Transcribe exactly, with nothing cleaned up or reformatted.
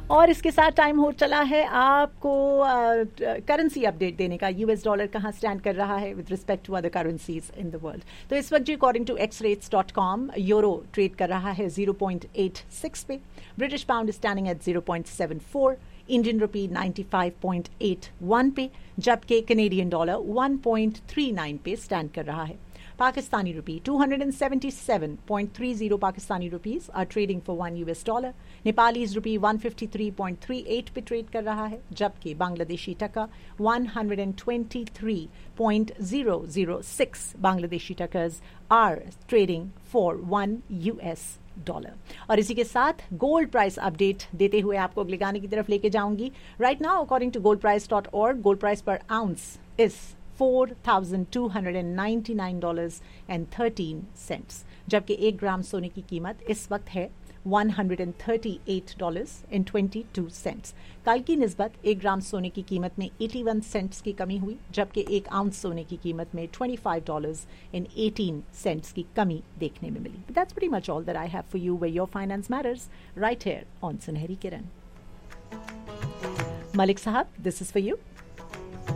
और इसके साथ टाइम हो चला है आपको करेंसी अपडेट देने का। यूएस डॉलर कहाँ स्टैंड कर रहा है with respect to other currencies in the world. तो इस वक्त जी according to x rates dot com euro trade कर रहा है जीरो पॉइंट एट सिक्स पे, British pound standing at zero point seven four, Indian rupee ninety five point eight one पे, जबकि Canadian dollar one point three nine पे stand कर रहा है। Pakistani rupee two hundred seventy-seven point three zero Pakistani rupees are trading for one U S dollar. Nepalese rupee one fifty-three point three eight पे trade कर रहा है, जबकि बांग्लादेशी टका one twenty-three point zero zero six Bangladeshi टकास are trading for one U S dollar. और इसी के साथ गोल्ड प्राइस अपडेट देते हुए आपको अगले गाने की तरफ लेके जाऊंगी। Right now according to gold price dot org, gold price पर ounce is four thousand two hundred ninety-nine dollars and thirteen cents, जबकि एक ग्राम सोने की कीमत इस वक्त है one hundred thirty-eight dollars and twenty-two cents। कल की निस्बत एक ग्राम सोने की कीमत में इक्यासी सेंट्स की कमी हुई, जबकि एक आउंस सोने की कीमत में twenty-five dollars and eighteen cents की कमी देखने में मिली। That's pretty much all that I have for you where your finance matters right here on सुनहरी किरण। मलिक साहब, this is for you.